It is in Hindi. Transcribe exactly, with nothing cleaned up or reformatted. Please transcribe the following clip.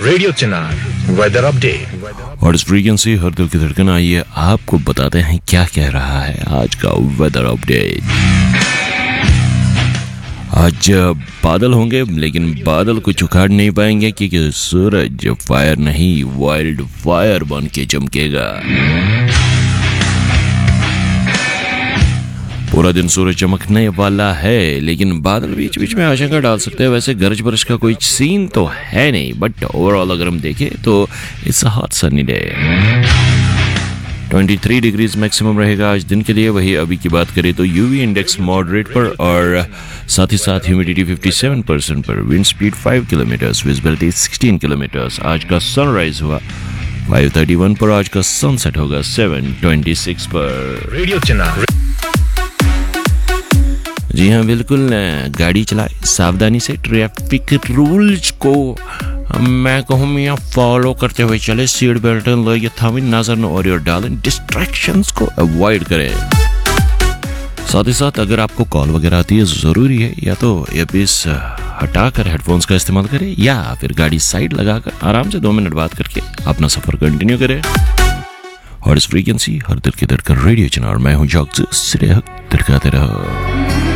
रेडियो चिनार वेदर अपडेट। और इस फ्रीक्वेंसी हर दिल की धड़कन, आइए आपको बताते हैं क्या कह रहा है आज का वेदर अपडेट। आज बादल होंगे, लेकिन बादल को उखाड़ नहीं पाएंगे क्योंकि सूरज फायर नहीं वाइल्ड फायर बन के चमकेगा। पूरा दिन सूरज चमकने वाला है, लेकिन बादल बीच बीच में आशंका डाल सकते हैं। वैसे गरज बरज का कोई सीन तो है नहीं, बट ओवरऑल अगर हम देखें तो it's a hot sunny day. तेईस डिग्रीज मैक्सिमम रहेगा आज दिन के लिए। वही अभी की बात करें तो यूवी इंडेक्स मॉडरेट पर और साथ ही साथ ह्यूमिडिटी सत्तावन परसेंट पर, विंड स्पीड पाँच किलोमीटर, विजिबिलिटी सोलह किलोमीटर। आज का सनराइज हुआ पाँच इकतीस पर, आज का सनसेट होगा सात छब्बीस पर। रेडियो चिनार। जी हाँ, बिल्कुल, गाड़ी चलाए सावधानी से, ट्रैफिक रूल्स को मैं कहूँ यहाँ फॉलो करते हुए चले। सीट बेल्ट लगे थामी, नजर और डालें, डिस्ट्रैक्शंस को अवॉइड करें। साथ ही साथ अगर आपको कॉल वगैरह आती है, ज़रूरी है या तो ईयरपीस हटाकर हेडफोन्स का इस्तेमाल करें या फिर गाड़ी साइड लगाकर आराम से दो मिनट बात करके अपना सफर कंटिन्यू करें। और इस फ्रीक्वेंसी हर दिल की धड़कन रेडियो चिनार, मैं हूँ जॉक्स, सिरे हक धड़काते रहो।